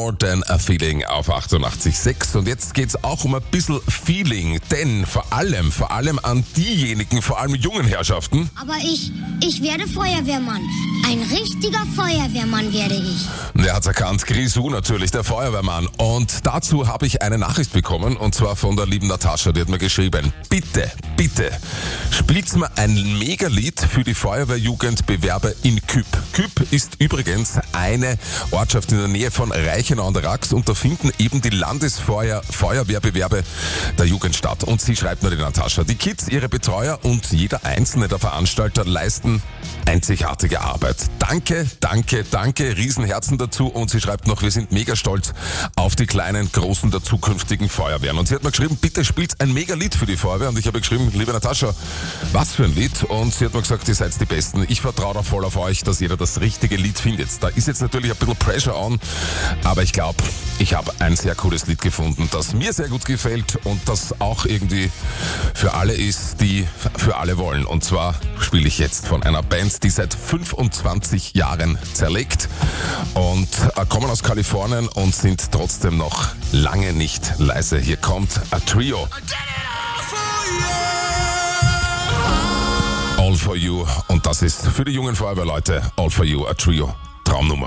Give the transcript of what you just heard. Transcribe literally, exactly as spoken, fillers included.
More Than a Feeling auf achtundachtzig Komma sechs. Und jetzt geht's auch um ein bisschen Feeling, denn vor allem, vor allem an diejenigen, vor allem jungen Herrschaften. Aber ich, ich werde Feuerwehrmann. Ein richtiger Feuerwehrmann werde ich. Der hat's erkannt, Grisou natürlich, der Feuerwehrmann. Und dazu habe ich eine Nachricht bekommen, und zwar von der lieben Natascha, die hat mir geschrieben: Bitte, bitte, spielt's mir ein Megalied für die Feuerwehrjugendbewerber in Küpp. Küpp ist übrigens eine Ortschaft in der Nähe von Reichenau an der Rax, und da finden eben die Landesfeuerwehrbewerbe der Jugend statt. Und sie schreibt mir, die Natascha: Die Kids, ihre Betreuer und jeder einzelne der Veranstalter leisten einzigartige Arbeit. Danke, danke, danke, Riesenherzen dazu. Und sie schreibt noch: Wir sind mega stolz auf die kleinen, großen der zukünftigen Feuerwehren. Und sie hat mir geschrieben: Bitte spielt ein Mega-Lied für die Feuerwehr. Und ich habe geschrieben: Liebe Natascha, was für ein Lied? Und sie hat mir gesagt: Ihr seid die Besten. Ich vertraue da voll auf euch, dass jeder das richtige Lied findet. Da ist jetzt natürlich ein bisschen Pressure on, aber ich glaube, ich habe ein sehr cooles Lied gefunden, das mir sehr gut gefällt und das auch irgendwie für alle ist, die für alle wollen. Und zwar spiele ich jetzt von einer Band, die seit fünfundzwanzig Jahren zerlegt und äh, kommen aus Kalifornien und sind trotzdem noch lange nicht leise. Hier kommt A Trio. All for You. Und das ist für die jungen Feuerwehrleute All for You, A Trio. Traumnummer.